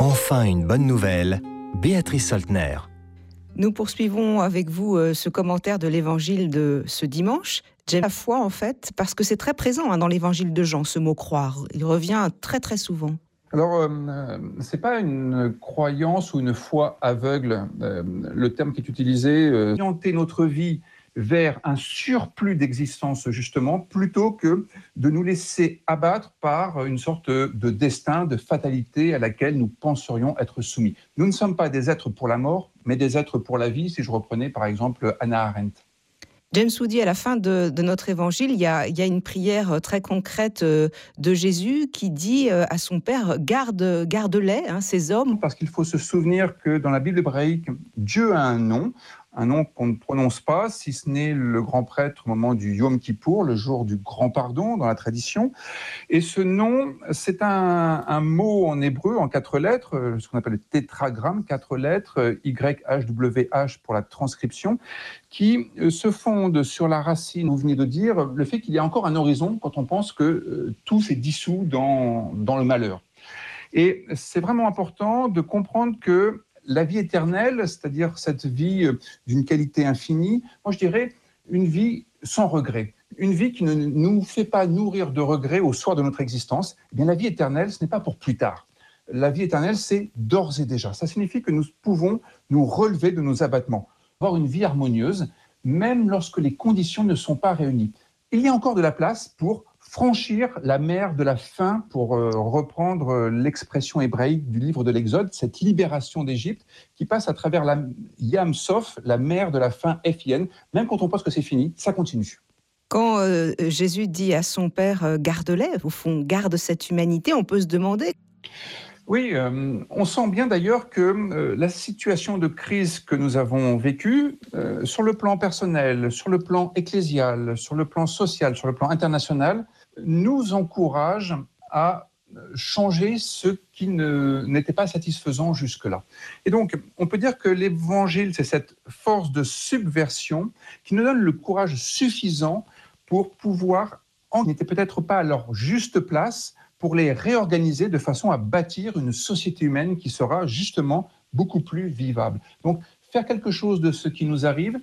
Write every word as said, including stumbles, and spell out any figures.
Enfin une bonne nouvelle, Béatrice Soltner. Nous poursuivons avec vous euh, ce commentaire de l'évangile de ce dimanche. J'aime la foi en fait, parce que c'est très présent hein, dans l'évangile de Jean, ce mot croire. Il revient très très souvent. Alors, euh, c'est pas une croyance ou une foi aveugle. Euh, le terme qui est utilisé, euh, orienter notre vie vers un surplus d'existence, justement, plutôt que de nous laisser abattre par une sorte de destin, de fatalité à laquelle nous penserions être soumis. Nous ne sommes pas des êtres pour la mort, mais des êtres pour la vie, si je reprenais par exemple Hannah Arendt. James Woody, à la fin de, de notre évangile, il y, a, il y a une prière très concrète de Jésus qui dit à son Père, garde, garde-les, hein, ces hommes. Parce qu'il faut se souvenir que dans la Bible hébraïque, Dieu a un nom, un nom qu'on ne prononce pas, si ce n'est le grand prêtre au moment du Yom Kippour, le jour du grand pardon dans la tradition. Et ce nom, c'est un, un mot en hébreu, en quatre lettres, ce qu'on appelle le tétragramme, quatre lettres, Y H W H pour la transcription, qui se fonde sur la racine, vous venez de dire, le fait qu'il y a encore un horizon quand on pense que tout s'est dissous dans, dans le malheur. Et c'est vraiment important de comprendre que la vie éternelle, c'est-à-dire cette vie d'une qualité infinie, moi je dirais une vie sans regret, une vie qui ne nous fait pas nourrir de regrets au soir de notre existence. Eh bien, la vie éternelle, ce n'est pas pour plus tard. La vie éternelle, c'est d'ores et déjà. Ça signifie que nous pouvons nous relever de nos abattements, avoir une vie harmonieuse, même lorsque les conditions ne sont pas réunies. Il y a encore de la place pour franchir la mer de la faim, pour euh, reprendre l'expression hébraïque du livre de l'Exode, cette libération d'Égypte qui passe à travers la Yam Sof, la mer de la faim F I N. Même quand on pense que c'est fini, ça continue. Quand euh, Jésus dit à son Père, euh, garde-les, au fond, garde cette humanité, on peut se demander... Oui, euh, on sent bien d'ailleurs que euh, la situation de crise que nous avons vécue, euh, sur le plan personnel, sur le plan ecclésial, sur le plan social, sur le plan international, nous encourage à changer ce qui ne, n'était pas satisfaisant jusque-là. Et donc, on peut dire que l'évangile, c'est cette force de subversion qui nous donne le courage suffisant pour pouvoir, en n'était peut-être pas à leur juste place, pour les réorganiser de façon à bâtir une société humaine qui sera justement beaucoup plus vivable. Donc, faire quelque chose de ce qui nous arrive,